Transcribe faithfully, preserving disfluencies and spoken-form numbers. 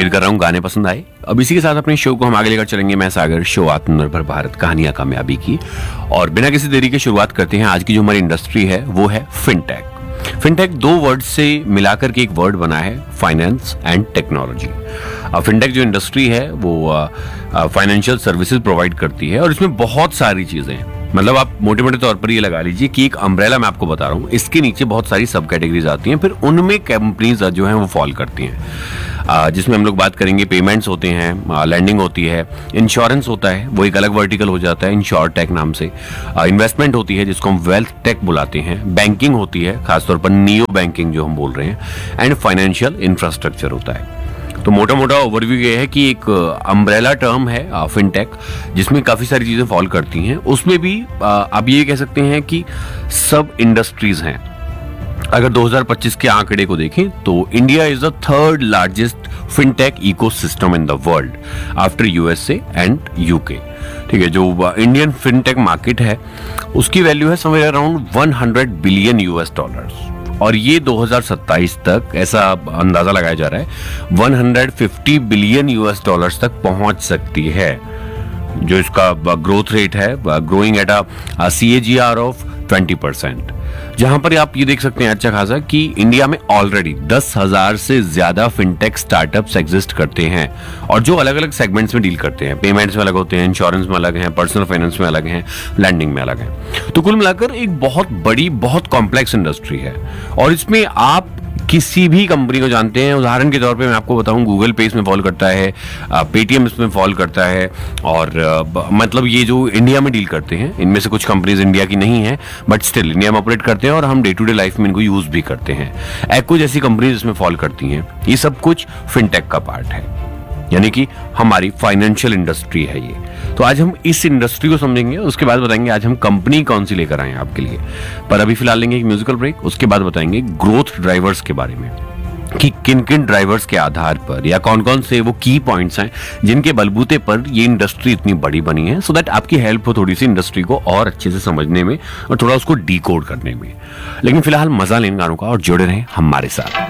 उम्मीद कर रहा हूँ गाने पसंद आए। अब इसी के साथ अपने शो को हम आगे लेकर चलेंगे। मैं सागर, शो आत्मनिर्भर भारत, कहानियां कामयाबी की। और बिना किसी देरी के शुरुआत करते हैं। आज की जो हमारी इंडस्ट्री है वो है फिनटेक। फिनटेक दो वर्ड से मिलाकर के एक वर्ड बना है, फाइनेंस एंड टेक्नोलॉजी। फिनटेक जो इंडस्ट्री है वो फाइनेंशियल सर्विसेज प्रोवाइड करती है और इसमें बहुत सारी चीजें हैं। मतलब आप मोटे मोटे तौर पर ये लगा लीजिए कि एक अम्ब्रेला मैं आपको बता रहा हूँ, इसके नीचे बहुत सारी सब कैटेगरीज आती हैं, फिर उनमें कंपनीज जो हैं वो फॉल करती हैं, जिसमें हम लोग बात करेंगे पेमेंट्स होते हैं, लैंडिंग होती है, इंश्योरेंस होता है, वो एक अलग वर्टिकल हो जाता है इंश्योरटेक नाम से, इन्वेस्टमेंट होती है जिसको हम वेल्थ टेक बुलाते हैं, बैंकिंग होती है खासतौर पर नियो बैंकिंग जो हम बोल रहे हैं, एंड फाइनेंशियल इंफ्रास्ट्रक्चर होता है। तो मोटा मोटा ओवरव्यू ये है कि एक अम्ब्रेला टर्म है फिनटेक, जिसमें काफी सारी चीजें फॉल करती हैं। उसमें भी आप ये कह सकते हैं कि सब इंडस्ट्रीज हैं। अगर दो हज़ार पच्चीस के आंकड़े को देखें तो India is the third largest fintech ecosystem in the world after USA and UK. ठीक है, जो इंडियन फिनटेक मार्केट है उसकी वैल्यू है समवेयर अराउंड सौ बिलियन यूएस डॉलर्स, और ये दो हज़ार सत्ताईस तक ऐसा अंदाजा लगाया जा रहा है एक सौ पचास बिलियन यूएस डॉलर्स तक पहुंच सकती है, जो इसका ग्रोथ रेट है, growing at a CAGR of twenty percent. जहां पर आप ये देख सकते हैं अच्छा खासा कि इंडिया में ऑलरेडी दस हजार से ज्यादा फिनटेक स्टार्टअप्स एग्जिस्ट करते हैं और जो अलग अलग सेगमेंट्स में डील करते हैं। पेमेंट्स में अलग होते हैं, इंश्योरेंस में अलग हैं, पर्सनल फाइनेंस में अलग हैं, लैंडिंग में अलग हैं। तो कुल मिलाकर एक बहुत बड़ी, बहुत कॉम्प्लेक्स इंडस्ट्री है और इसमें आप किसी भी कंपनी को जानते हैं। उदाहरण के तौर पे मैं आपको बताऊं, गूगल पे इसमें फॉल करता है, पेटीएम इसमें फॉल करता है, और आ, मतलब ये जो इंडिया में डील करते हैं, इनमें से कुछ कंपनीज इंडिया की नहीं है बट स्टिल इंडिया में ऑपरेट करते हैं और हम डे टू डे लाइफ में इनको यूज भी करते हैं। एक्को जैसी कंपनीज इसमें फॉल करती हैं। ये सब कुछ फिनटेक का पार्ट है, यानी कि हमारी फाइनेंशियल इंडस्ट्री है ये। तो आज हम इस इंडस्ट्री को समझेंगे, उसके बाद बताएंगे आज हम कंपनी कौन सी लेकर आए हैं आपके लिए। पर अभी फिलहाल लेंगे एक म्यूजिकल ब्रेक, उसके बाद बताएंगे ग्रोथ ड्राइवर्स के बारे में कि किन किन ड्राइवर्स के आधार पर या कौन कौन से वो की पॉइंट्स हैं जिनके बलबूते पर ये इंडस्ट्री इतनी बड़ी बनी है, सो दैट आपकी हेल्प हो थोड़ी सी इंडस्ट्री को और अच्छे से समझने में और थोड़ा उसको डीकोड करने में। लेकिन फिलहाल मजा लें गानों का और जुड़े रहें हमारे साथ।